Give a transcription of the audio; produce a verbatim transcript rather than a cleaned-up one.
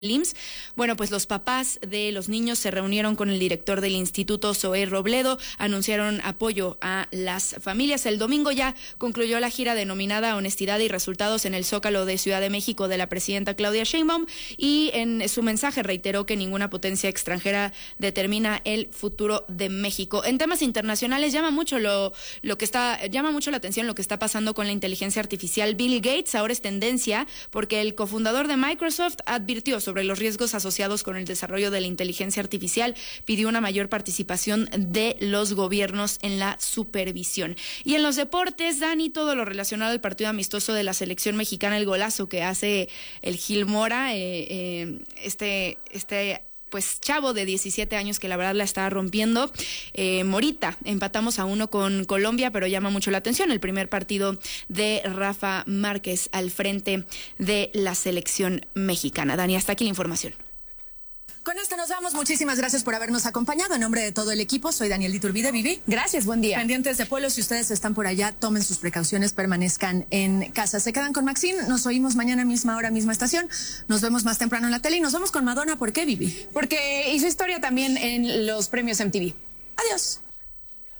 I M S S. Bueno, pues los papás de los niños se reunieron con el director del instituto, Zoé Robledo, anunciaron apoyo a las familias. El domingo ya concluyó la gira denominada Honestidad y Resultados en el Zócalo de Ciudad de México de la presidenta Claudia Sheinbaum, y en su mensaje reiteró que ninguna potencia extranjera determina el futuro de México. En temas internacionales llama mucho lo, lo que está, llama mucho la atención lo que está pasando con la inteligencia artificial. Bill Gates ahora es tendencia porque el cofundador de Microsoft advirtió sobre sobre los riesgos asociados con el desarrollo de la inteligencia artificial, pidió una mayor participación de los gobiernos en la supervisión. Y en los deportes, Dani, todo lo relacionado al partido amistoso de la selección mexicana, el golazo que hace el Gil Mora, eh, eh, este, este pues chavo de diecisiete años que la verdad la está rompiendo. Eh, Morita, empatamos a uno con Colombia, pero llama mucho la atención el primer partido de Rafa Márquez al frente de la selección mexicana. Dani, hasta aquí la información. Con esto nos vamos. Muchísimas gracias por habernos acompañado. En nombre de todo el equipo, soy Daniel Iturbide. Vivi. Gracias, buen día. Pendientes de Pueblo, si ustedes están por allá, tomen sus precauciones, permanezcan en casa. Se quedan con Maxine, nos oímos mañana misma hora, misma estación. Nos vemos más temprano en la tele y nos vemos con Madonna. ¿Por qué, Vivi? Porque hizo historia también en los premios M T V. Adiós.